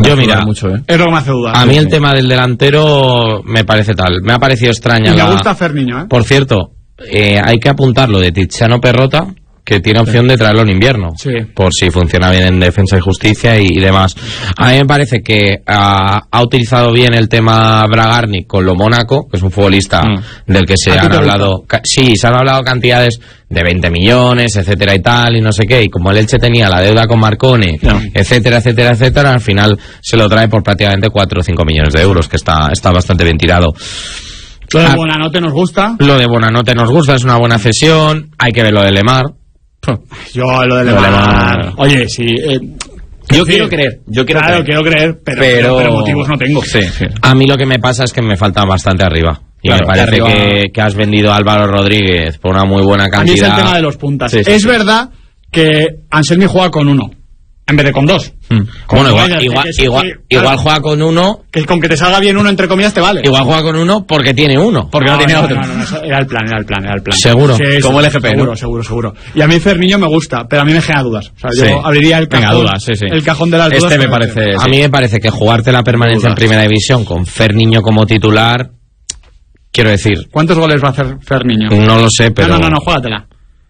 Yo mira, mucho, es lo que me hace dudar. A mí el tema del delantero me parece tal. Me ha parecido extraña. Y me gusta Ferniño, Por cierto, hay que apuntar lo de Tiziano Perrota, que tiene opción de traerlo en invierno, por si funciona bien en Defensa y Justicia y demás. A mí me parece que ha utilizado bien el tema Bragarnik con lo Mónaco, que es un futbolista del que se han hablado, se han hablado cantidades de 20 millones, etcétera y tal, y no sé qué, y como el Elche tenía la deuda con Marcone, etcétera, etcétera, etcétera, al final se lo trae por prácticamente 4 o 5 millones de euros, que está bastante bien tirado. Lo de Bonanote nos gusta. Lo de Bonanote nos gusta, es una buena cesión. Hay que ver lo de Lemar. Yo lo de Lemar. Oye, sí. Yo quiero creer. Quiero creer, pero motivos no tengo. Sí. A mí lo que me pasa es que me falta bastante arriba. Y me parece que has vendido a Álvaro Rodríguez por una muy buena cantidad. A mí es el tema de los puntas. Es verdad que Anselmi juega con 1 en vez de con 2. Bueno, igual juega con 1. Que con que te salga bien 1, entre comillas, te vale. Igual juega con 1 porque tiene 1. Porque no tiene otro. Era el plan. Seguro. Sí, como el FP. Seguro. Y a mí Ferniño me gusta, pero a mí me genera dudas. O sea, yo abriría el cajón. El cajón de las dudas. Me parece. A mí me parece que jugarte la permanencia en Primera División con Ferniño como titular. Quiero decir. ¿Cuántos goles va a hacer Ferniño? No lo sé, pero. No, juégatela.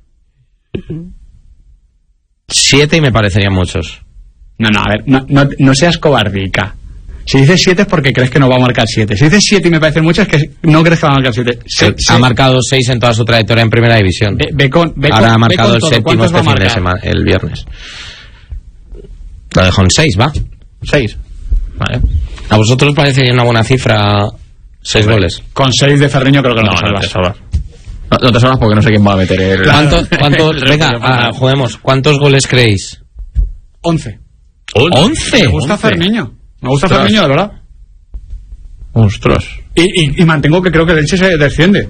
7 y me parecerían muchos. No, a ver, no seas cobardica. Si dices 7 es porque crees que no va a marcar 7. Si dices 7 y me parecen muchos es que no crees que va a marcar 7. Ha marcado 6 en toda su trayectoria en Primera División. Ahora ha marcado el séptimo este fin de semana, el viernes. Lo dejó en 6, ¿va? 6. Vale. ¿A vosotros parece una buena cifra 6 goles? Con 6 de Ferniño creo que no te salvas. No te salvas porque no sé quién va a meter el... Venga, juguemos. ¿Cuántos goles creéis? 11. ¿11? Me gusta Ferniño. Me gusta Ferniño, de verdad. Ostras. Y mantengo que creo que el Elche se desciende.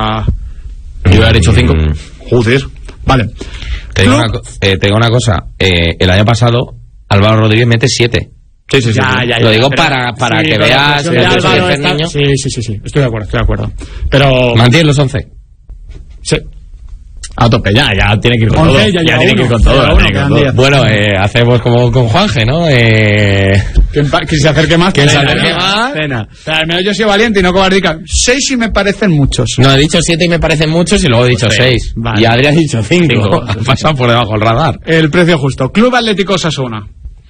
Yo hubiera dicho 5. Joder. Vale. Te digo una cosa. El año pasado, Álvaro Rodríguez mete 7. Sí. Ya, lo digo para que veas el peso de Ferniño. Sí. Estoy de acuerdo. Pero... ¿Mantienes los 11? Sí. A tope, ya tiene que ir con todo. Ya tiene que ir con todo. Bueno, hacemos como con Juanje, ¿no? Que se acerque más. Que se acerque más. Pero al menos yo soy valiente y no cobardica. 6 y me parecen muchos. No, he dicho 7 y me parecen muchos y luego he dicho 6. Vale. Y Adri ha dicho 5. Ha pasado por debajo del radar. El precio justo. Club Atlético Osasuna.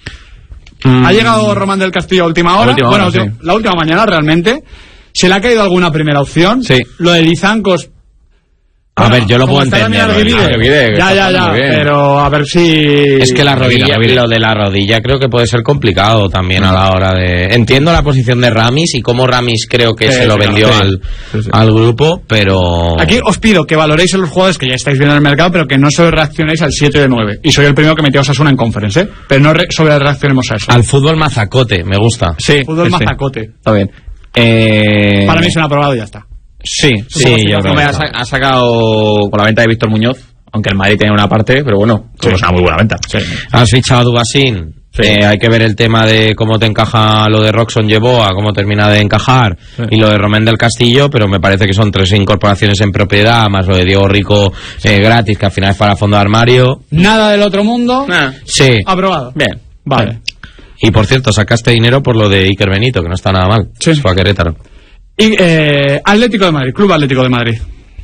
Ha llegado Román del Castillo a última hora. La última mañana realmente. ¿Se le ha caído alguna primera opción? Sí. Lo de Lizancos. A ver, yo lo puedo entender. Ya, pero a ver si... Es que lo de la rodilla creo que puede ser complicado también a la hora de... Entiendo la posición de Ramis y cómo Ramis creo que se lo vendió al grupo, pero... Aquí os pido que valoréis a los jugadores que ya estáis viendo en el mercado, pero que no solo reaccionéis al 7 de 9. Y soy el primero que metió a Osasuna en Conference, pero no sobre reaccionemos a eso. Al fútbol mazacote, me gusta. Sí, fútbol mazacote. Está bien. Para mí es un aprobado y ya está. Sí, yo creo que ha sacado con la venta de Víctor Muñoz, aunque el Madrid tiene una parte, pero bueno, es una muy buena venta. Sí. Has fichado a Dugasín. Hay que ver el tema de cómo te encaja lo de Roxon Yeboah, cómo termina de encajar, y lo de Román del Castillo, pero me parece que son 3 incorporaciones en propiedad, más lo de Diego Rico gratis, que al final es para fondo de armario. Nada del otro mundo. Sí. Aprobado. Bien. Vale. Y por cierto, sacaste dinero por lo de Iker Benito, que no está nada mal. Sí. Fue a Querétaro. Y Atlético de Madrid, Club Atlético de Madrid.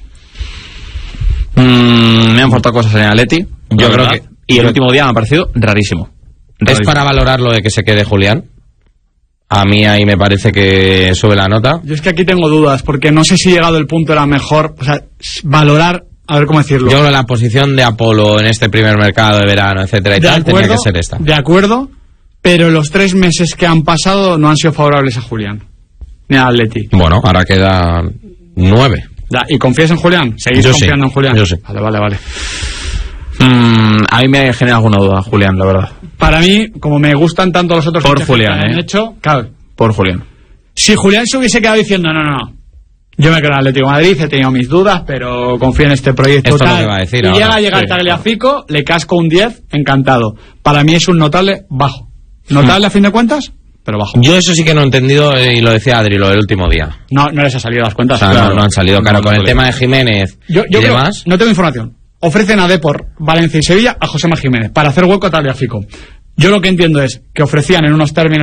Me han faltado cosas en el Atleti. Yo creo que... Y el último día me ha parecido rarísimo. ¿Es para valorar lo de que se quede Julián? A mí ahí me parece que sube la nota. Yo es que aquí tengo dudas, porque no sé si llegado el punto era mejor, o sea, valorar, a ver cómo decirlo. Yo creo que la posición de Apolo en este primer mercado de verano, etcétera y tal, tenía que ser esta. De acuerdo, pero los 3 meses que han pasado no han sido favorables a Julián. Ni a Atleti. Bueno, ahora quedan 9. ¿Y confías en Julián? ¿Seguís confiando en Julián? Yo sí. Vale. A mí me genera alguna duda Julián, la verdad. Para mí, como me gustan tanto los otros por Julián, que han hecho, claro. Por Julián. Si Julián se hubiese quedado diciendo no, yo me quedo en Atlético de Madrid, he tenido mis dudas, pero confío en este proyecto. Esto tal. Es lo que va a decir y ahora. llega el Tagliafico, le casco un 10, encantado. Para mí es un notable bajo. ¿Notable a fin de cuentas? Pero bajo. Yo eso sí que no he entendido, y lo decía Adri, lo del último día. No les ha salido las cuentas. O sea, claro, no han salido, claro, con el tema de Jiménez yo y demás. No tengo información. Ofrecen a Depor, Valencia y Sevilla a Josema Jiménez para hacer hueco a Tagliafico. Yo lo que entiendo es que ofrecían en unos términos